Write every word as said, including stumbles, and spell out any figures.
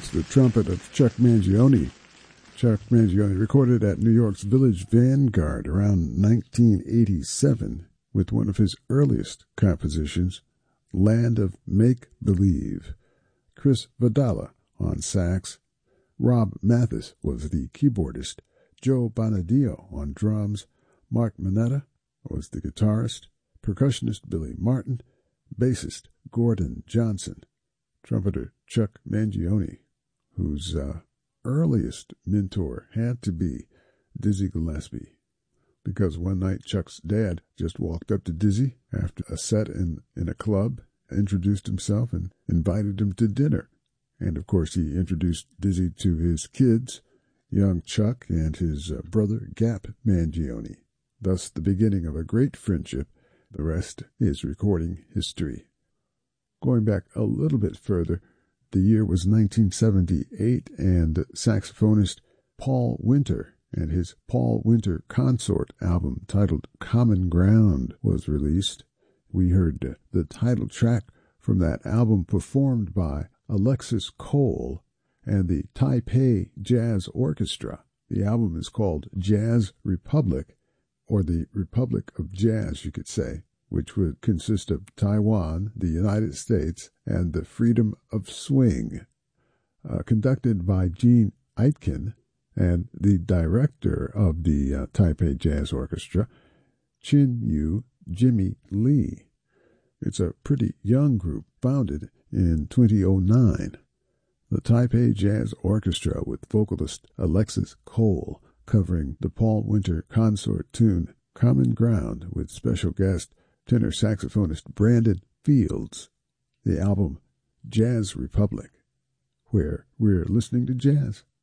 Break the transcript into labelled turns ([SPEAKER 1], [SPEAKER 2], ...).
[SPEAKER 1] It's the trumpet of Chuck Mangione. Chuck Mangione recorded at New York's Village Vanguard around nineteen eighty-seven with one of his earliest compositions, Land of Make Believe. Chris Vidala on sax. Rob Mathis was the keyboardist. Joe Bonadio on drums. Mark Mineta was the guitarist. Percussionist Billy Martin. Bassist Gordon Johnson. Trumpeter Chuck Mangione, whose uh, earliest mentor had to be Dizzy Gillespie, because one night Chuck's dad just walked up to Dizzy after a set in, in a club, introduced himself, and invited him to dinner. And, of course, he introduced Dizzy to his kids, young Chuck and his uh, brother Gap Mangione. Thus, the beginning of a great friendship. The rest is recording history. Going back a little bit further, the year was nineteen seventy-eight, and saxophonist Paul Winter and his Paul Winter Consort album titled Common Ground was released. We heard the title track from that album performed by Alexis Cole and the Taipei Jazz Orchestra. The album is called Jazz Republic, or the Republic of Jazz, you could say, which would consist of Taiwan, the United States, and the Freedom of Swing. Uh, conducted by Gene Aitken and the director of the uh, Taipei Jazz Orchestra, Chin Yu Jimmy Lee. It's a pretty young group, founded in two thousand nine. The Taipei Jazz Orchestra with vocalist Alexis Cole covering the Paul Winter Consort tune Common Ground with special guest tenor saxophonist Brandon Fields. The album Jazz Republic, where we're listening to jazz.